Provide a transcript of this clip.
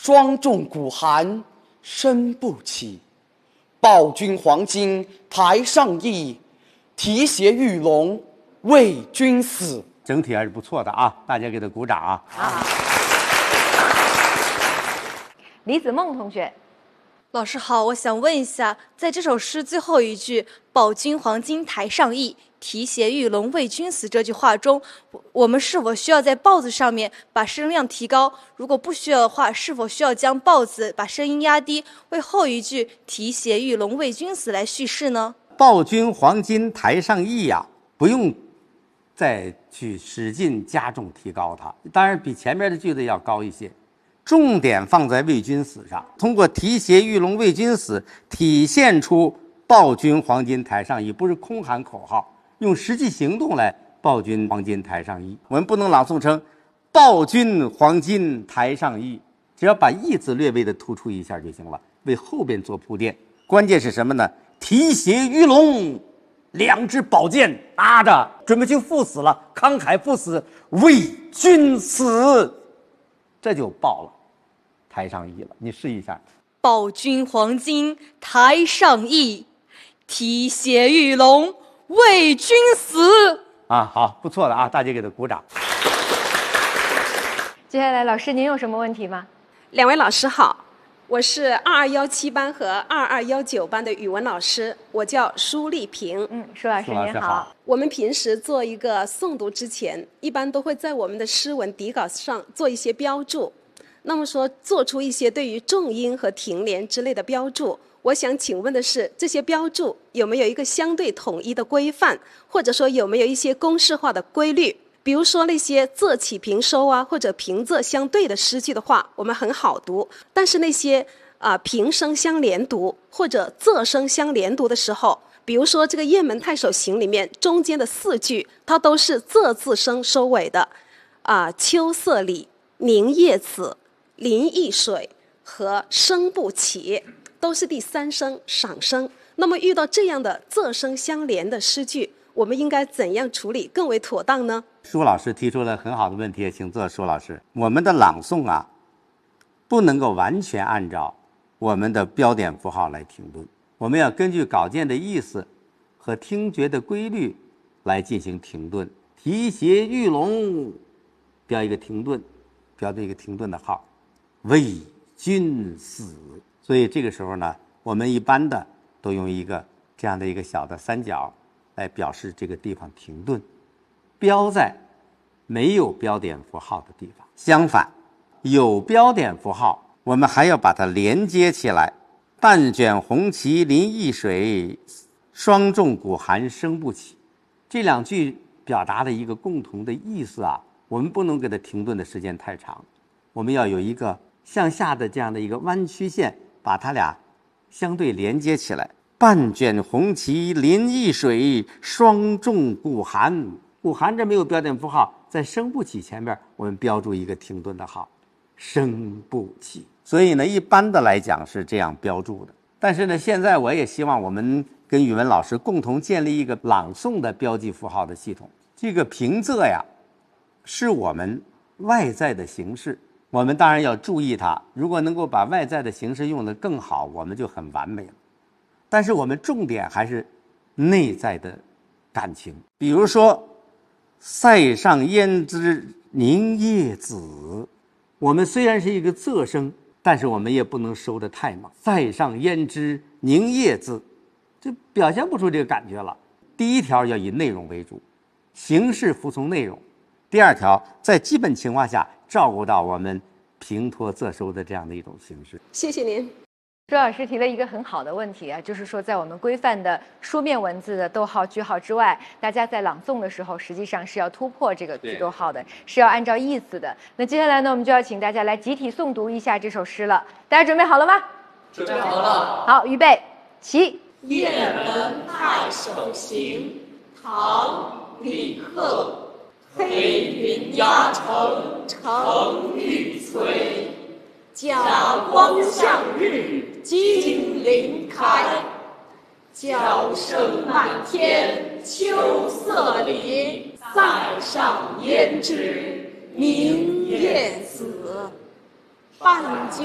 霜重鼓寒声不起。报君黄金台上意，提携玉龙为君死。 整体还是不错的啊，大家给他鼓掌啊！ 李子梦同学。 老师好，我想问一下，在这首诗最后一句“报君黄金台上意，提携玉龙为君死”这句话中，我们是否需要在报字上面把声量提高？如果不需要的话，是否需要将报字把声音压低，为后一句“提携玉龙为君死”来叙事呢？ 报君黄金台上意呀，不用再去使劲加重提高它，当然比前面的句子要高一些。重点放在为君死上，通过提携玉龙为君死，体现出报君黄金台上意，不是空喊口号，用实际行动来报君黄金台上意。我们不能朗诵成报君黄金台上意，只要把意字略微的突出一下就行了，为后边做铺垫。关键是什么呢？提携玉龙，两支宝剑拿着，准备去赴死了，慷慨赴死，为君死，这就报了台上意了。你试一下。 报君黄金台上意，提携玉龙为君死。 啊，好，不错的啊，大家给他鼓掌。 接下来，老师您有什么问题吗？ 两位老师好，我是2217班和2219班的语文老师，我叫舒丽萍。 舒老师您好。 我们平时做一个诵读之前，一般都会在我们的诗文底稿上做一些标注。那么说，做出一些对于重音和停连之类的标注，我想请问的是，这些标注有没有一个相对统一的规范，或者说有没有一些公式化的规律？比如说那些仄起平收啊，或者平仄相对的诗句的话，我们很好读。但是那些平声相连读或者仄声相连读的时候，比如说这个《雁门太守行》里面中间的4句，它都是仄字声收尾的，秋色里、凝夜子、临易水和声不起，都是第3声赏声。那么遇到这样的仄声相连的诗句，我们应该怎样处理更为妥当呢？ 舒老师提出了很好的问题，请坐。舒老师，我们的朗诵啊，不能够完全按照我们的标点符号来停顿，我们要根据稿件的意思和听觉的规律来进行停顿。提携玉龙，标一个停顿，标这个停顿的号，为君死。所以这个时候呢，我们一般的都用一个这样的一个小的三角来表示这个地方停顿，标在没有标点符号的地方。相反，有标点符号，我们还要把它连接起来。半卷红旗临易水，霜重鼓寒声不起。这2句表达的一个共同的意思啊，我们不能给它停顿的时间太长，我们要有一个向下的这样的一个弯曲线，把它俩相对连接起来。半卷红旗临易水，霜重鼓寒。鼓寒这没有标点符号，在声不起前面我们标注一个停顿的号，声不起。所以呢，一般的来讲是这样标注的。但是呢，现在我也希望我们跟语文老师共同建立一个朗诵的标记符号的系统。这个平仄呀，是我们外在的形式，我们当然要注意它。如果能够把外在的形式用得更好，我们就很完美了。但是我们重点还是内在的感情。比如说塞上胭脂凝夜子，我们虽然是一个仄声，但是我们也不能收得太猛。塞上胭脂凝夜子，就表现不出这个感觉了。第一条要以内容为主，形式服从内容。第2条，在基本情况下照顾到我们平拖仄收的这样的一种形式。 谢谢您。 朱老师提了一个很好的问题啊，就是说在我们规范的书面文字的逗号句号之外，大家在朗诵的时候实际上是要突破这个句逗号的，是要按照意思的。那接下来呢，我们就要请大家来集体诵读一下这首诗了。大家准备好了吗？ 准备好了。 好，预备起。 雁门太守行，唐·李贺。黑云压城城欲摧，甲光向日金鳞开。角声漫天秋色里，塞上胭脂凝夜子。半卷